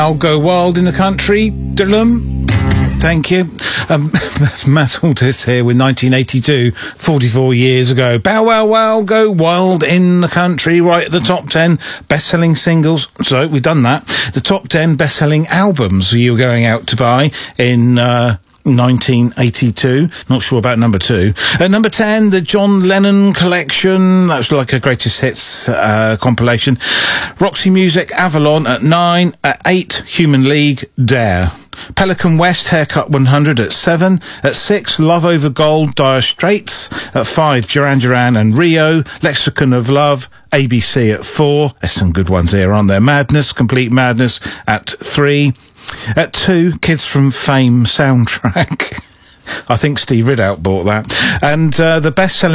I'll Go Wild in the Country. Dillum. Thank you. That's Matt Altis here with 1982, 44 years ago. Bow Wow Wow, Go Wild in the Country, right at the top 10 best-selling singles. So, we've done that. The top 10 best-selling albums you were going out to buy in 1982. Not sure about number 2. At number 10, the John Lennon Collection. That was like a greatest hits compilation. Roxy Music, Avalon at 9. At 8, Human League, Dare. Pelican West, Haircut 100 at 7. At 6, Love Over Gold, Dire Straits. At 5, Duran Duran and Rio. Lexicon of Love, ABC at 4. There's some good ones here, aren't there? Madness, Complete Madness at 3. At 2, Kids from Fame soundtrack. I think Steve Ridout bought that. And the best-selling